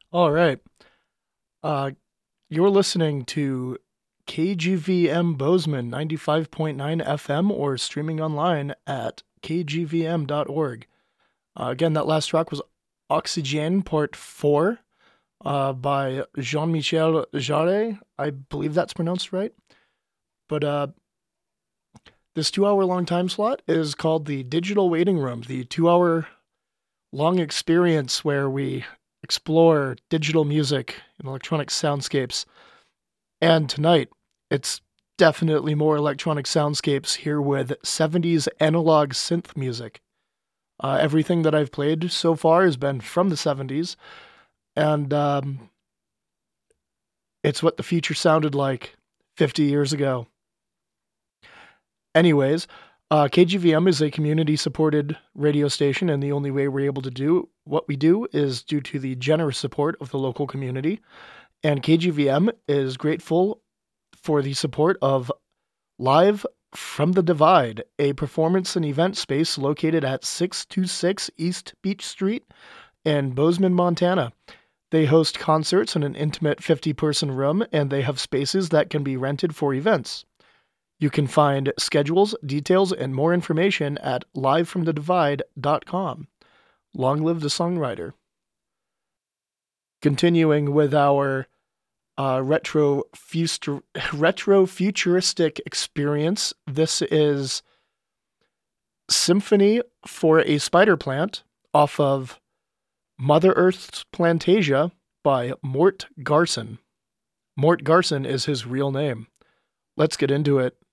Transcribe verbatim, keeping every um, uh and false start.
All right. Uh, you're listening to K G V M Bozeman ninety-five point nine F M or streaming online at k g v m dot org. Uh, again, that last track was Oxygène Part four uh, by Jean Michel Jarre. I believe that's pronounced right. But uh, this two hour long time slot is called the Digital Waiting Room, the two hour long experience where we explore digital music and electronic soundscapes. And tonight, it's definitely more electronic soundscapes here with seventies analog synth music. Uh, everything that I've played so far has been from the seventies, and um, it's what the future sounded like fifty years ago. Anyways, uh, K G V M is a community supported radio station, and the only way we're able to do what we do is due to the generous support of the local community. And K G V M is grateful for the support of Live from the Divide, a performance and event space located at six twenty-six East Beach Street in Bozeman, Montana. They host concerts in an intimate fifty person room, and they have spaces that can be rented for events. You can find schedules, details, and more information at live from the divide dot com. Long live the songwriter. Continuing with our uh, retro, fuster, retro futuristic experience, this is Symphony for a Spider Plant off of Mother Earth's Plantasia by Mort Garson. Mort Garson is his real name. Let's get into it.